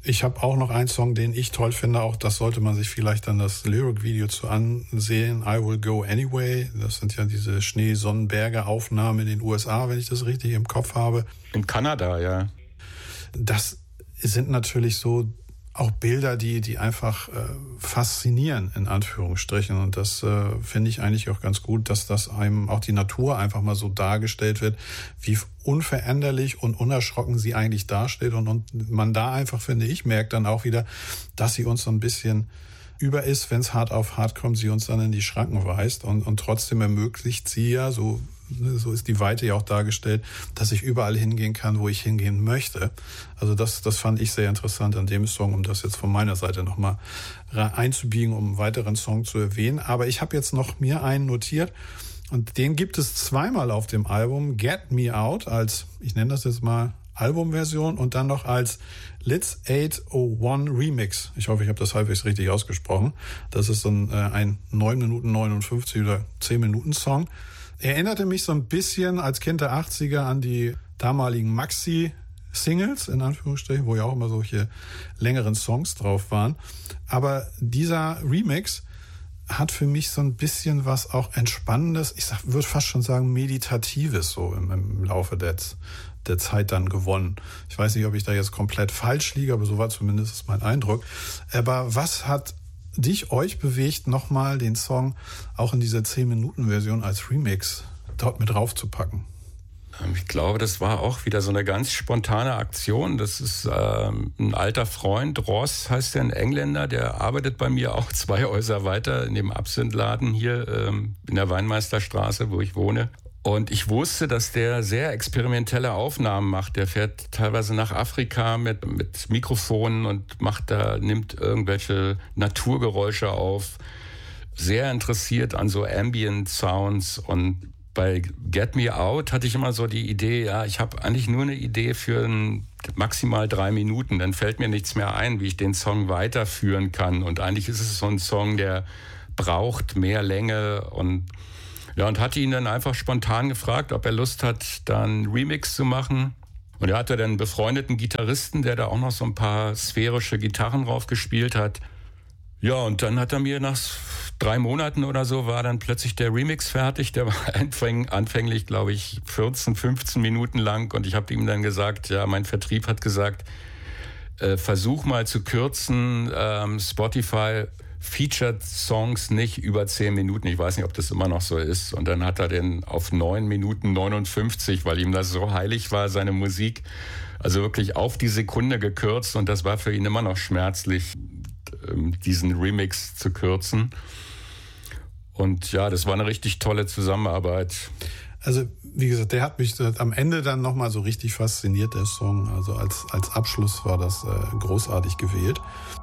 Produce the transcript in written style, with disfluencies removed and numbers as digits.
Ich habe auch noch einen Song, den ich toll finde. Auch das sollte man sich vielleicht dann das Lyric-Video zu ansehen. I Will Go Anyway. Das sind ja diese Schnee-Sonnenberge-Aufnahmen in den USA, wenn ich das richtig im Kopf habe. In Kanada, ja. Das sind natürlich so auch Bilder, die einfach faszinieren, in Anführungsstrichen. Und das finde ich eigentlich auch ganz gut, dass das einem auch die Natur einfach mal so dargestellt wird, wie unveränderlich und unerschrocken sie eigentlich dasteht. Und man da einfach, finde ich, merkt dann auch wieder, dass sie uns so ein bisschen über ist, wenn es hart auf hart kommt, sie uns dann in die Schranken weist. Und trotzdem ermöglicht sie ja, so ist die Weite ja auch dargestellt, dass ich überall hingehen kann, wo ich hingehen möchte. Also das fand ich sehr interessant an dem Song, um das jetzt von meiner Seite nochmal einzubiegen, um einen weiteren Song zu erwähnen. Aber ich habe jetzt noch mir einen notiert und den gibt es zweimal auf dem Album. Get Me Out als, ich nenne das jetzt mal Albumversion und dann noch als Litz 801 Remix. Ich hoffe, ich habe das halbwegs richtig ausgesprochen. Das ist so ein 9 Minuten 59 oder 10 Minuten Song. Erinnerte mich so ein bisschen als Kind der 80er an die damaligen Maxi-Singles, in Anführungsstrichen, wo ja auch immer solche längeren Songs drauf waren. Aber dieser Remix hat für mich so ein bisschen was auch Entspannendes, würde fast schon sagen Meditatives so im Laufe der Zeit dann gewonnen. Ich weiß nicht, ob ich da jetzt komplett falsch liege, aber so war zumindest mein Eindruck. Aber was hat euch bewegt, nochmal den Song auch in dieser 10-Minuten-Version als Remix dort mit draufzupacken? Ich glaube, das war auch wieder so eine ganz spontane Aktion. Das ist ein alter Freund, Ross heißt der, ein Engländer, der arbeitet bei mir auch 2 Häuser weiter in dem Absinth-Laden hier in der Weinmeisterstraße, wo ich wohne. Und ich wusste, dass der sehr experimentelle Aufnahmen macht. Der fährt teilweise nach Afrika mit Mikrofonen und nimmt irgendwelche Naturgeräusche auf. Sehr interessiert an so Ambient Sounds. Und bei Get Me Out hatte ich immer so die Idee, ja, ich habe eigentlich nur eine Idee für maximal 3 Minuten. Dann fällt mir nichts mehr ein, wie ich den Song weiterführen kann. Und eigentlich ist es so ein Song, der braucht mehr Länge und hatte ihn dann einfach spontan gefragt, ob er Lust hat, da einen Remix zu machen. Und er hatte dann einen befreundeten Gitarristen, der da auch noch so ein paar sphärische Gitarren drauf gespielt hat. Ja, und dann hat er mir nach 3 Monaten oder so war dann plötzlich der Remix fertig. Der war anfänglich, glaube ich, 14, 15 Minuten lang. Und ich habe ihm dann gesagt, ja, mein Vertrieb hat gesagt, versuch mal zu kürzen, Spotify featured Songs nicht über 10 Minuten. Ich weiß nicht, ob das immer noch so ist. Und dann hat er den auf 9 Minuten 59, weil ihm das so heilig war, seine Musik, also wirklich auf die Sekunde gekürzt. Und das war für ihn immer noch schmerzlich, diesen Remix zu kürzen. Und ja, das war eine richtig tolle Zusammenarbeit. Also wie gesagt, der hat mich am Ende dann nochmal so richtig fasziniert, der Song. Also als Abschluss war das großartig gewählt.